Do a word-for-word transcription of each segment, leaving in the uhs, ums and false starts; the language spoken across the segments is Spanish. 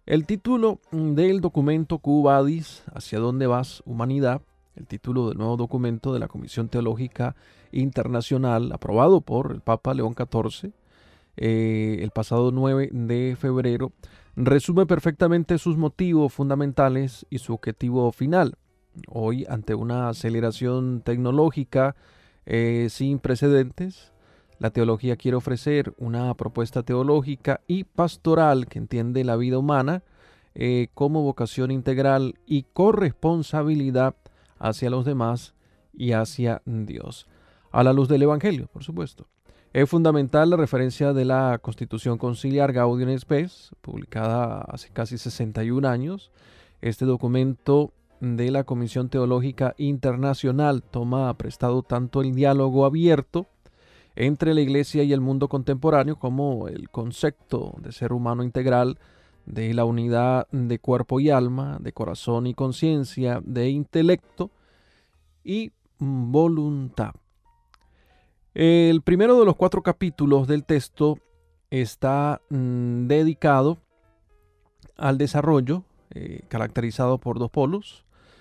El título del documento Quo Vadis, ¿Hacia dónde vas, humanidad?, el título del nuevo documento de la Comisión Teológica Internacional, aprobado por el Papa León catorce, eh, el pasado nueve de febrero, resume perfectamente sus motivos fundamentales y su objetivo final. Hoy, ante una aceleración tecnológica eh, sin precedentes, la teología quiere ofrecer una propuesta teológica y pastoral que entiende la vida humana eh, como vocación integral y corresponsabilidad hacia los demás y hacia Dios, a la luz del Evangelio, por supuesto. Es fundamental la referencia de la Constitución Conciliar Gaudium et Spes, publicada hace casi sesenta y un años. Este documento de la Comisión Teológica Internacional toma prestado tanto el diálogo abierto entre la Iglesia y el mundo contemporáneo como el concepto de ser humano integral, de la unidad de cuerpo y alma, de corazón y conciencia, de intelecto y voluntad. El primero de los cuatro capítulos del texto está mmm, dedicado al desarrollo, eh, caracterizado por dos polos,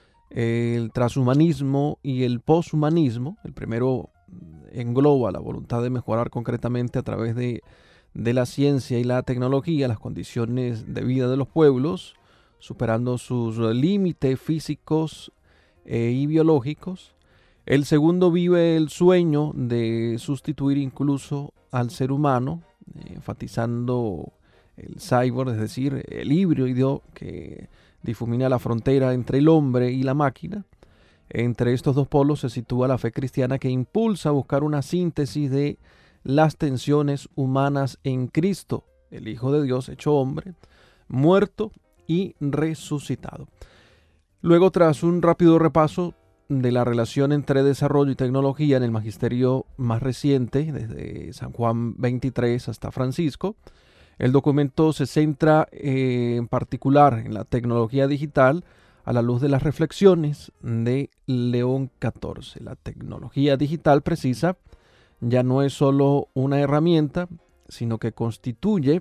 el transhumanismo y el poshumanismo. El primero engloba la voluntad de mejorar concretamente a través de, de la ciencia y la tecnología las condiciones de vida de los pueblos, superando sus límites físicos eh, y biológicos. El segundo vive el sueño de sustituir incluso al ser humano, eh, enfatizando el cyborg, es decir, el híbrido que difumina la frontera entre el hombre y la máquina. Entre estos dos polos se sitúa la fe cristiana, que impulsa a buscar una síntesis de las tensiones humanas en Cristo, el Hijo de Dios hecho hombre, muerto y resucitado. Luego, tras un rápido repaso de la relación entre desarrollo y tecnología en el magisterio más reciente, desde San Juan veintitrés hasta Francisco, el documento se centra eh, en particular en la tecnología digital a la luz de las reflexiones de León catorce. La tecnología digital, precisa, ya no es solo una herramienta, sino que constituye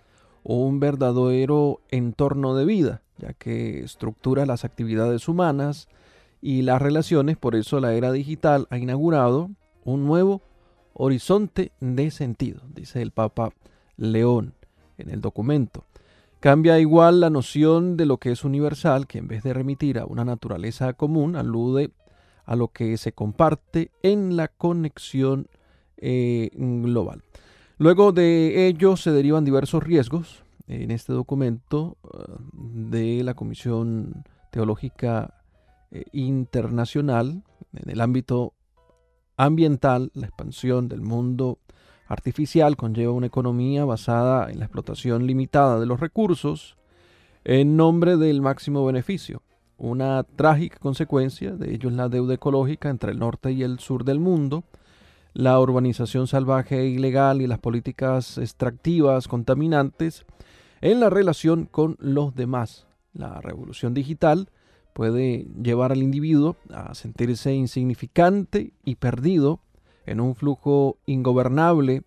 un verdadero entorno de vida, ya que estructura las actividades humanas y las relaciones. Por eso la era digital ha inaugurado un nuevo horizonte de sentido, dice el Papa León en el documento. Cambia igual la noción de lo que es universal, que en vez de remitir a una naturaleza común, alude a lo que se comparte en la conexión eh, global. Luego de ello se derivan diversos riesgos en este documento uh, de la Comisión Teológica eh, Internacional en el ámbito ambiental. La expansión del mundo artificial conlleva una economía basada en la explotación limitada de los recursos en nombre del máximo beneficio. Una trágica consecuencia de ello es la deuda ecológica entre el norte y el sur del mundo, la urbanización salvaje e ilegal y las políticas extractivas contaminantes en la relación con los demás. La revolución digital puede llevar al individuo a sentirse insignificante y perdido en un flujo ingobernable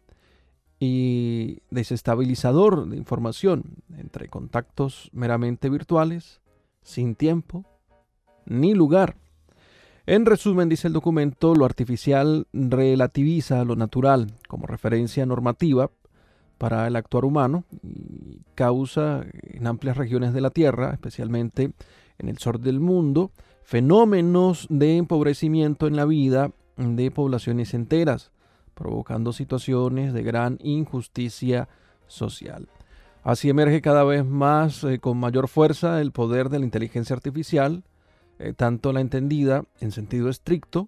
y desestabilizador de información entre contactos meramente virtuales, sin tiempo ni lugar. En resumen, dice el documento, lo artificial relativiza lo natural como referencia normativa para el actuar humano y causa en amplias regiones de la Tierra, especialmente en el sur del mundo, fenómenos de empobrecimiento en la vida de poblaciones enteras, provocando situaciones de gran injusticia social. Así emerge cada vez más, eh, con mayor fuerza, el poder de la inteligencia artificial, eh, tanto la entendida en sentido estricto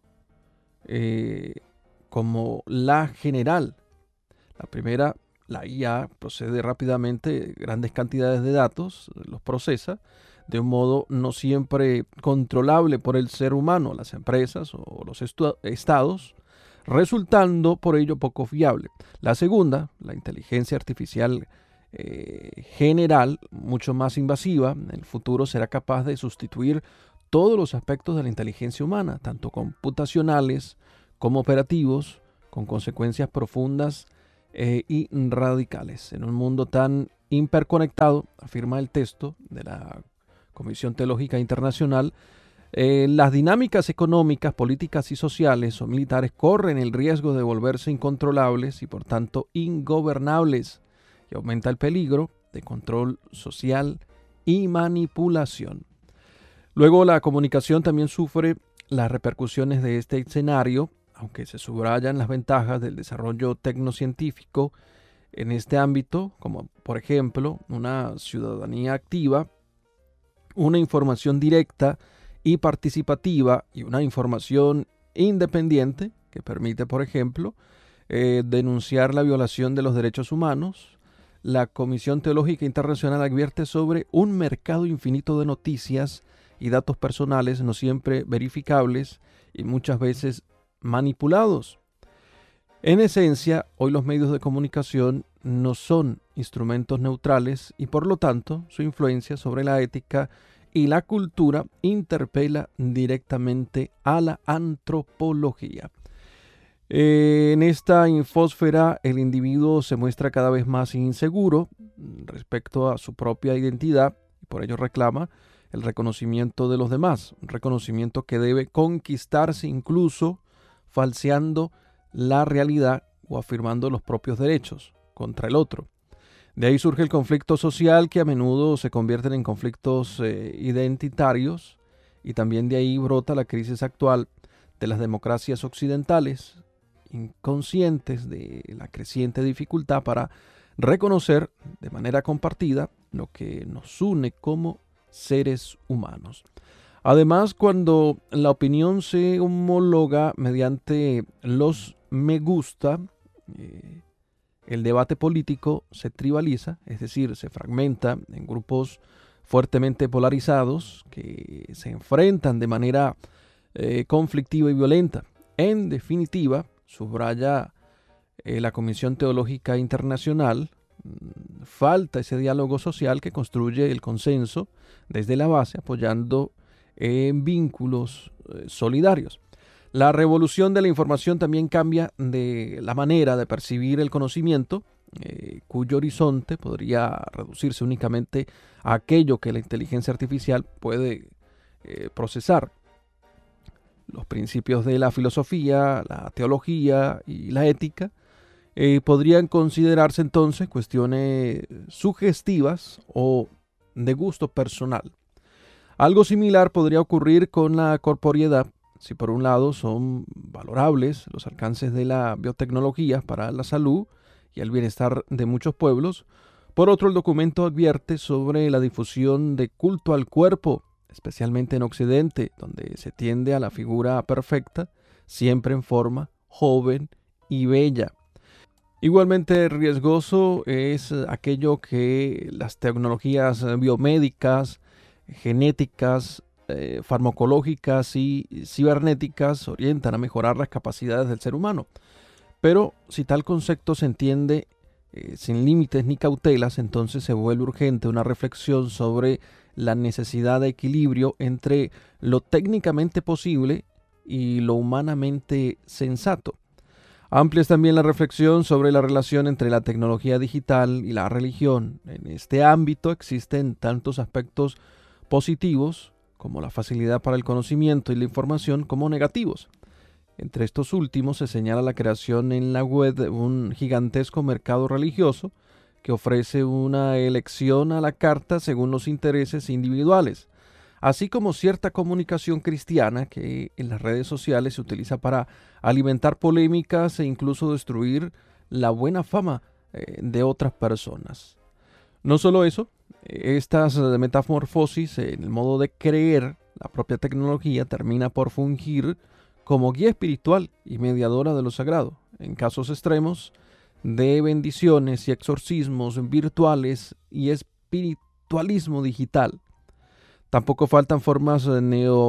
eh, como la general. La primera, la I A, procede rápidamente grandes cantidades de datos, los procesa de un modo no siempre controlable por el ser humano, las empresas o los estados, resultando por ello poco fiable. La segunda, la inteligencia artificial eh, general, mucho más invasiva, en el futuro será capaz de sustituir todos los aspectos de la inteligencia humana, tanto computacionales como operativos, con consecuencias profundas eh, y radicales. En un mundo tan hiperconectado, afirma el texto de la Comisión Teológica Internacional, eh, las dinámicas económicas, políticas y sociales o militares corren el riesgo de volverse incontrolables y por tanto ingobernables, y aumenta el peligro de control social y manipulación. Luego, la comunicación también sufre las repercusiones de este escenario, aunque se subrayan las ventajas del desarrollo tecnocientífico en este ámbito, como por ejemplo una ciudadanía activa, una información directa y participativa y una información independiente que permite, por ejemplo, eh, denunciar la violación de los derechos humanos. La Comisión Teológica Internacional advierte sobre un mercado infinito de noticias y datos personales no siempre verificables y muchas veces manipulados. En esencia, hoy los medios de comunicación no son instrumentos neutrales y por lo tanto su influencia sobre la ética y la cultura interpela directamente a la antropología. Eh, en esta infósfera el individuo se muestra cada vez más inseguro respecto a su propia identidad y por ello reclama el reconocimiento de los demás, un reconocimiento que debe conquistarse incluso falseando la realidad o afirmando los propios derechos contra el otro. De ahí surge el conflicto social, que a menudo se convierten en conflictos eh, identitarios, y también de ahí brota la crisis actual de las democracias occidentales, inconscientes de la creciente dificultad para reconocer de manera compartida lo que nos une como seres humanos. Además, cuando la opinión se homologa mediante los me gusta, eh, el debate político se tribaliza, es decir, se fragmenta en grupos fuertemente polarizados que se enfrentan de manera eh, conflictiva y violenta. En definitiva, subraya eh, la Comisión Teológica Internacional, mmm, falta ese diálogo social que construye el consenso desde la base, apoyando en vínculos eh, solidarios. La revolución de la información también cambia de la manera de percibir el conocimiento, eh, cuyo horizonte podría reducirse únicamente a aquello que la inteligencia artificial puede eh, procesar. Los principios de la filosofía, la teología y la ética eh, podrían considerarse entonces cuestiones sugestivas o de gusto personal. Algo similar podría ocurrir con la corporeidad. Si por un lado son valorables los alcances de la biotecnología para la salud y el bienestar de muchos pueblos, por otro el documento advierte sobre la difusión de culto al cuerpo, especialmente en Occidente, donde se tiende a la figura perfecta, siempre en forma joven y bella. Igualmente riesgoso es aquello que las tecnologías biomédicas, genéticas, eh, farmacológicas y cibernéticas orientan a mejorar las capacidades del ser humano. Pero si tal concepto se entiende eh, sin límites ni cautelas, entonces se vuelve urgente una reflexión sobre la necesidad de equilibrio entre lo técnicamente posible y lo humanamente sensato. Amplia es también la reflexión sobre la relación entre la tecnología digital y la religión. En este ámbito existen tantos aspectos positivos, como la facilidad para el conocimiento y la información, como negativos. Entre estos últimos se señala la creación en la web de un gigantesco mercado religioso que ofrece una elección a la carta según los intereses individuales, así como cierta comunicación cristiana que en las redes sociales se utiliza para alimentar polémicas e incluso destruir la buena fama eh, de otras personas. No solo eso, estas metamorfosis en el modo de creer la propia tecnología termina por fungir como guía espiritual y mediadora de lo sagrado, en casos extremos de bendiciones y exorcismos virtuales y espiritualismo digital. Tampoco faltan formas de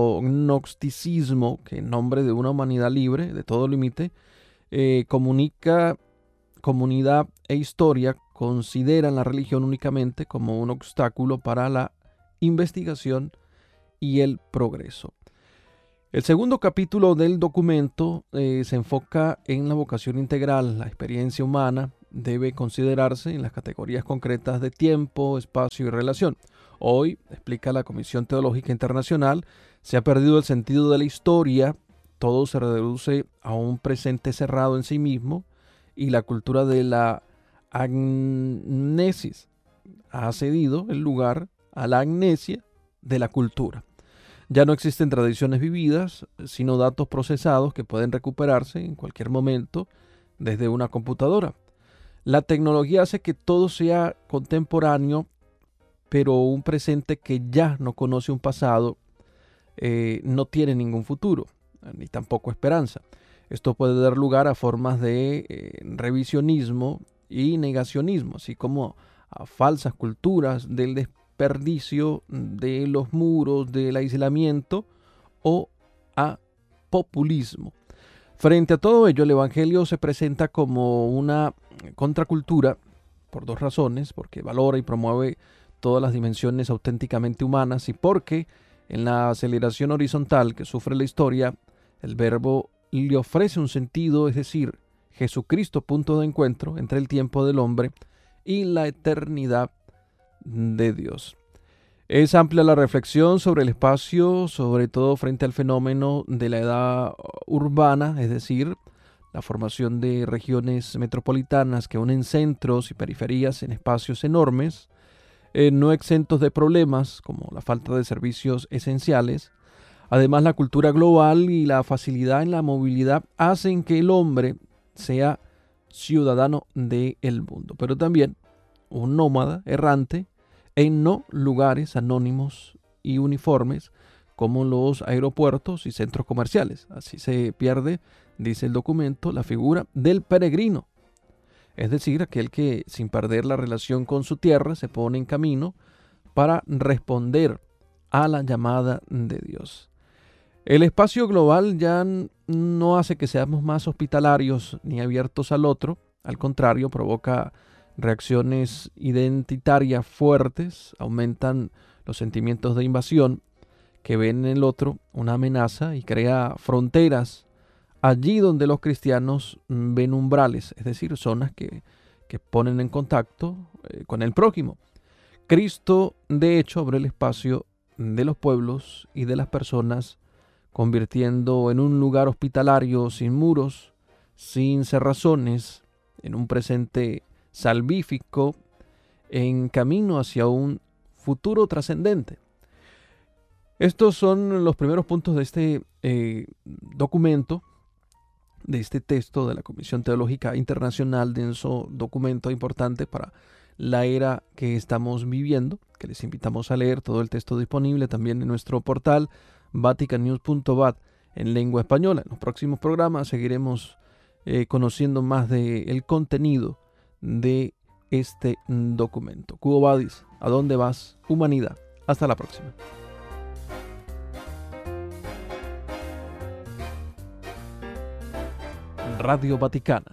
neognosticismo que en nombre de una humanidad libre de todo límite eh, comunica comunidad e historia consideran la religión únicamente como un obstáculo para la investigación y el progreso. El segundo capítulo del documento eh, se enfoca en la vocación integral, la experiencia humana debe considerarse en las categorías concretas de tiempo, espacio y relación. Hoy, explica la Comisión Teológica Internacional, se ha perdido el sentido de la historia, todo se reduce a un presente cerrado en sí mismo y la cultura de la agnesis ha cedido el lugar a la amnesia de la cultura. Ya no existen tradiciones vividas, sino datos procesados que pueden recuperarse en cualquier momento desde una computadora. La tecnología hace que todo sea contemporáneo, pero un presente que ya no conoce un pasado eh, no tiene ningún futuro, ni tampoco esperanza. Esto puede dar lugar a formas de eh, revisionismo y negacionismo, así como a falsas culturas del desperdicio, de los muros, del aislamiento o a populismo. Frente a todo ello, el Evangelio se presenta como una contracultura por dos razones: porque valora y promueve todas las dimensiones auténticamente humanas y porque en la aceleración horizontal que sufre la historia, el verbo le ofrece un sentido, es decir, Jesucristo, punto de encuentro entre el tiempo del hombre y la eternidad de Dios. Es amplia la reflexión sobre el espacio, sobre todo frente al fenómeno de la edad urbana, es decir, la formación de regiones metropolitanas que unen centros y periferias en espacios enormes, eh, no exentos de problemas como la falta de servicios esenciales. Además, la cultura global y la facilidad en la movilidad hacen que el hombre sea ciudadano del mundo, pero también un nómada errante en no lugares anónimos y uniformes como los aeropuertos y centros comerciales. Así se pierde, dice el documento, la figura del peregrino, es decir, aquel que sin perder la relación con su tierra se pone en camino para responder a la llamada de Dios. El espacio global ya no hace que seamos más hospitalarios ni abiertos al otro, al contrario, provoca reacciones identitarias fuertes, aumentan los sentimientos de invasión que ven en el otro una amenaza y crea fronteras allí donde los cristianos ven umbrales, es decir, zonas que, que ponen en contacto eh, con el prójimo. Cristo, de hecho, abre el espacio de los pueblos y de las personas, convirtiendo en un lugar hospitalario sin muros, sin cerrazones, en un presente salvífico, en camino hacia un futuro trascendente. Estos son los primeros puntos de este eh, documento, de este texto de la Comisión Teológica Internacional, denso documento importante para la era que estamos viviendo, que les invitamos a leer todo el texto disponible también en nuestro portal vatican news punto v a t en lengua española. En los próximos programas seguiremos eh, conociendo más del contenido de este documento. Quo Vadis, ¿a dónde vas, humanidad? Hasta la próxima. Radio Vaticana,